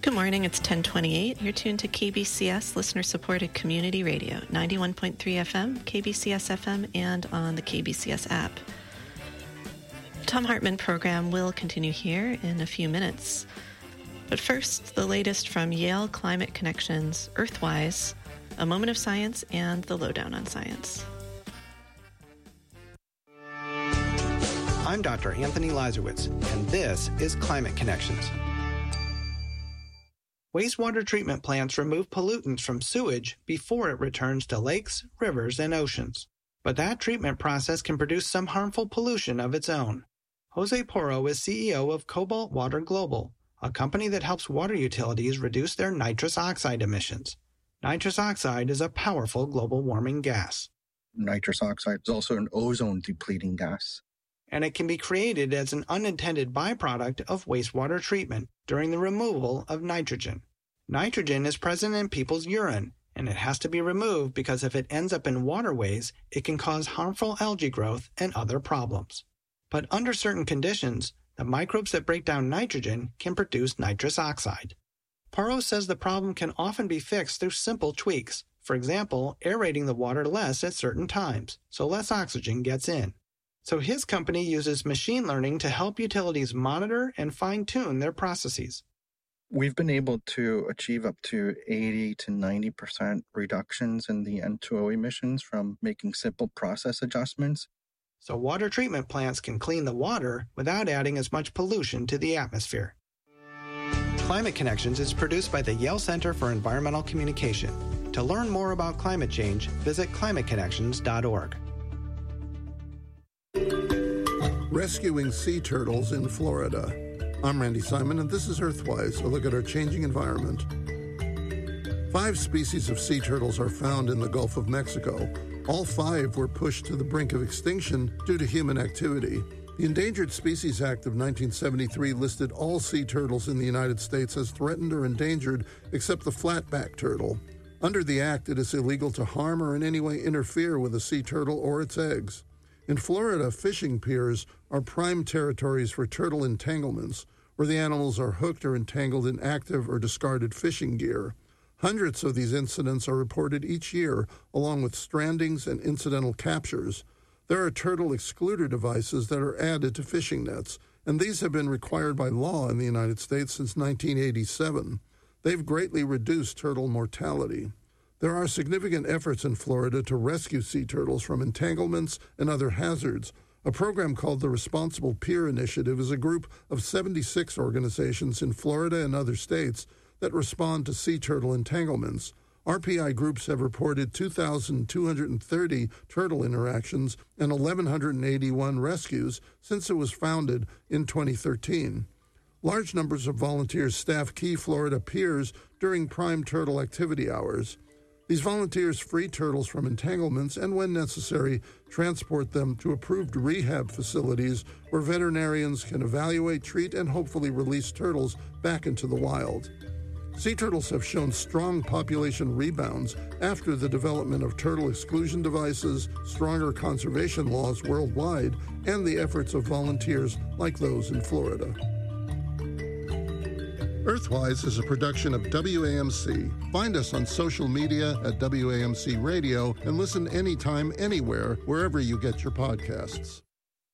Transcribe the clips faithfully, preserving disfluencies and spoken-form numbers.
Good morning, it's ten twenty-eight. You're tuned to K B C S, listener-supported community radio, ninety-one point three F M, K B C S F M, and on the K B C S app. Thom Hartmann program will continue here in a few minutes. But first, the latest from Yale Climate Connections, Earthwise, a moment of science, and the lowdown on science. I'm Doctor Anthony Lazarowitz, and this is Climate Connections. Wastewater treatment plants remove pollutants from sewage before it returns to lakes, rivers, and oceans. But that treatment process can produce some harmful pollution of its own. Jose Porro is C E O of Cobalt Water Global, a company that helps water utilities reduce their nitrous oxide emissions. Nitrous oxide is a powerful global warming gas. Nitrous oxide is also an ozone-depleting gas. And it can be created as an unintended byproduct of wastewater treatment during the removal of nitrogen. Nitrogen is present in people's urine, and it has to be removed because if it ends up in waterways, it can cause harmful algae growth and other problems. But under certain conditions, the microbes that break down nitrogen can produce nitrous oxide. Porro says the problem can often be fixed through simple tweaks. For example, aerating the water less at certain times, so less oxygen gets in. So his company uses machine learning to help utilities monitor and fine-tune their processes. We've been able to achieve up to eighty to ninety percent reductions in the N two O emissions from making simple process adjustments. So water treatment plants can clean the water without adding as much pollution to the atmosphere. Climate Connections is produced by the Yale Center for Environmental Communication. To learn more about climate change, visit climate connections dot org. Rescuing sea turtles in Florida. I'm Randy Simon, and this is Earthwise, a look at our changing environment. Five species of sea turtles are found in the Gulf of Mexico. All five were pushed to the brink of extinction due to human activity. The Endangered Species Act of nineteen seventy-three listed all sea turtles in the United States as threatened or endangered, except the flatback turtle. Under the act, it is illegal to harm or in any way interfere with a sea turtle or its eggs. In Florida, fishing piers are prime territories for turtle entanglements, where the animals are hooked or entangled in active or discarded fishing gear. Hundreds of these incidents are reported each year, along with strandings and incidental captures. There are turtle excluder devices that are added to fishing nets, and these have been required by law in the United States since nineteen eighty-seven. They've greatly reduced turtle mortality. There are significant efforts in Florida to rescue sea turtles from entanglements and other hazards. A program called the Responsible Pier Initiative is a group of seventy-six organizations in Florida and other states that respond to sea turtle entanglements. R P I groups have reported two thousand two hundred thirty turtle interactions and one thousand one hundred eighty-one rescues since it was founded in twenty thirteen. Large numbers of volunteers staff key Florida piers during prime turtle activity hours. These volunteers free turtles from entanglements and, when necessary, transport them to approved rehab facilities where veterinarians can evaluate, treat, and hopefully release turtles back into the wild. Sea turtles have shown strong population rebounds after the development of turtle exclusion devices, stronger conservation laws worldwide, and the efforts of volunteers like those in Florida. Earthwise is a production of W A M C. Find us on social media at W A M C Radio and listen anytime, anywhere, wherever you get your podcasts.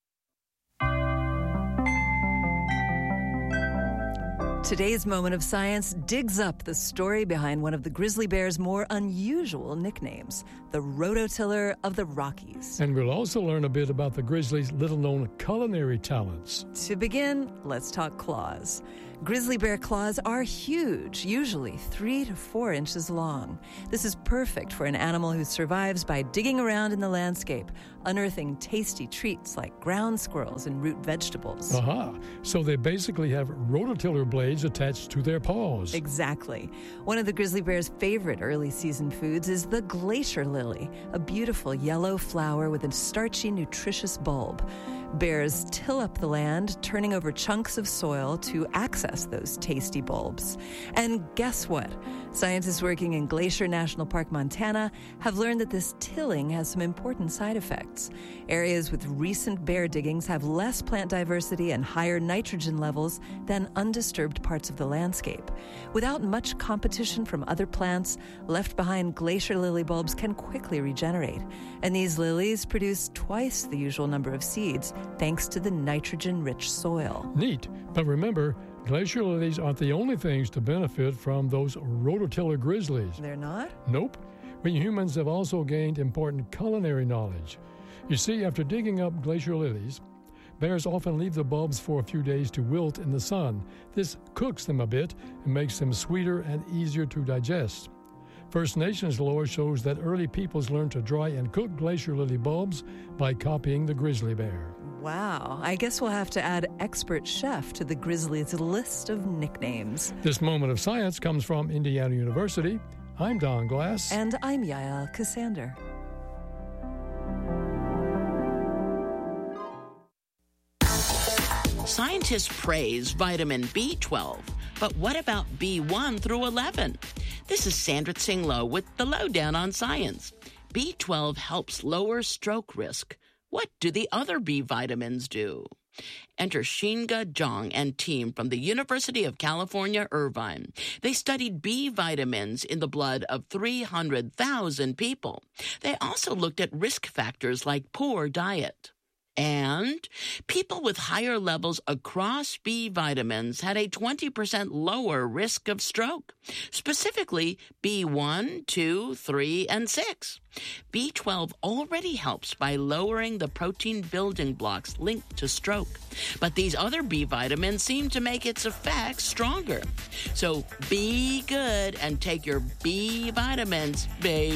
Today's Moment of Science digs up the story behind one of the grizzly bear's more unusual nicknames, the rototiller of the Rockies. And we'll also learn a bit about the grizzly's little-known culinary talents. To begin, let's talk claws. Grizzly bear claws are huge, usually three to four inches long. This is perfect for an animal who survives by digging around in the landscape, unearthing tasty treats like ground squirrels and root vegetables. Aha! So they basically have rototiller blades attached to their paws. Exactly. One of the grizzly bear's favorite early season foods is the glacier lily, a beautiful yellow flower with a starchy, nutritious bulb. Bears till up the land, turning over chunks of soil to access those tasty bulbs. And guess what? Scientists working in Glacier National Park, Montana, have learned that this tilling has some important side effects. plants. Areas with recent bear diggings have less plant diversity and higher nitrogen levels than undisturbed parts of the landscape. Without much competition from other plants, left-behind glacier lily bulbs can quickly regenerate. And these lilies produce twice the usual number of seeds, thanks to the nitrogen-rich soil. Neat. But remember, glacier lilies aren't the only things to benefit from those rototiller grizzlies. They're not? Nope. We humans have also gained important culinary knowledge. You see, after digging up glacier lilies, bears often leave the bulbs for a few days to wilt in the sun. This cooks them a bit and makes them sweeter and easier to digest. First Nations lore shows that early peoples learned to dry and cook glacier lily bulbs by copying the grizzly bear. Wow. I guess we'll have to add expert chef to the grizzly's list of nicknames. This moment of science comes from Indiana University. I'm Don Glass. And I'm Yael Cassander. Scientists praise vitamin B twelve, but what about B one through eleven? This is Sandra Tsinglow with the Lowdown on Science. B twelve helps lower stroke risk. What do the other B vitamins do? Enter Shinga Zhang and team from the University of California, Irvine. They studied B vitamins in the blood of three hundred thousand people. They also looked at risk factors like poor diet. And people with higher levels across B vitamins had a twenty percent lower risk of stroke, specifically B one, two, three, and six. B twelve already helps by lowering the protein building blocks linked to stroke, but these other B vitamins seem to make its effects stronger. So be good and take your B vitamins, baby.